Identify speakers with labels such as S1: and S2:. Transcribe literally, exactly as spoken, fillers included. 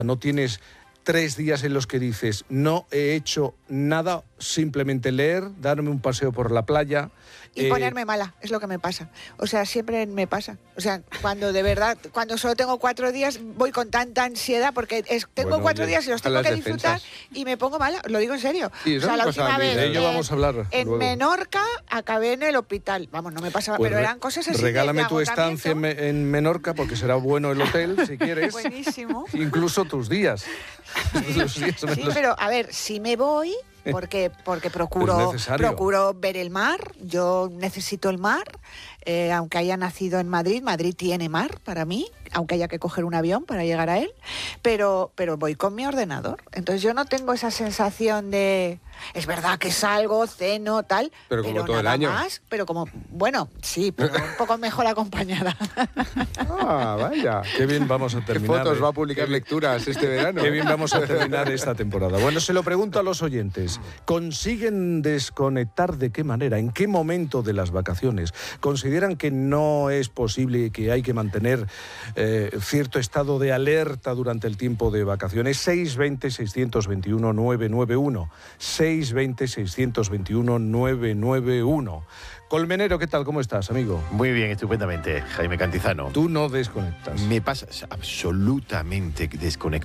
S1: No tienes tres días en los que dices, no he hecho nada, simplemente leer, darme un paseo por la playa.
S2: Y
S1: eh,
S2: ponerme mala, es lo que me pasa. O sea, siempre me pasa. O sea, cuando de verdad, cuando solo tengo cuatro días, voy con tanta ansiedad, porque es, tengo
S1: Bueno,
S2: cuatro
S1: oye,
S2: días y los
S3: a
S2: tengo
S3: las
S2: que disfrutar
S3: defensas.
S2: y me pongo mala, lo digo en serio.
S3: Sí,
S2: O
S3: eso
S2: sea,
S3: me
S2: la
S3: pasaba
S2: última
S3: a mí,
S2: vez
S1: de ello
S2: en-
S1: vamos a hablar
S2: en
S1: luego.
S2: Menorca acabé en el hospital. Vamos, no me pasaba,
S1: Pues
S2: pero
S1: re-
S2: eran cosas así de-
S1: regálame
S2: de
S1: tu estancia en,
S2: agotamiento.
S1: Me- en Menorca, porque será bueno el hotel, si quieres.
S2: Buenísimo.
S1: Incluso tus días. Los días en
S2: Sí,
S1: los-
S2: pero a ver, si me voy, porque, porque procuro,
S1: Es necesario.
S2: procuro ver el mar, yo necesito el mar, eh, aunque haya nacido en Madrid, Madrid tiene mar para mí, aunque haya que coger un avión para llegar a él, pero, pero voy con mi ordenador, entonces yo no tengo esa sensación de, es verdad que salgo, ceno, tal,
S3: Pero como todo el
S2: nada
S3: año.
S2: más, pero como, bueno, sí, pero un poco mejor acompañada.
S3: Ah, vaya.
S1: Qué bien vamos a
S3: ¿Qué
S1: terminar.
S3: fotos
S1: eh.
S3: va a publicar lecturas este verano?
S1: Qué bien vamos a terminar esta temporada. Bueno, se lo pregunto a los oyentes. ¿Consiguen desconectar de qué manera? ¿En qué momento de las vacaciones? ¿Consideran que no es posible y que hay que mantener eh, cierto estado de alerta durante el tiempo de vacaciones? seis veinte, seiscientos veintiuno, nueve nueve uno. seis veinte, seiscientos veintiuno, nueve nueve uno. Colmenero, ¿qué tal? ¿Cómo estás, amigo?
S4: Muy bien, estupendamente, Jaime Cantizano.
S1: Tú no desconectas.
S4: Me pasa absolutamente desconectado.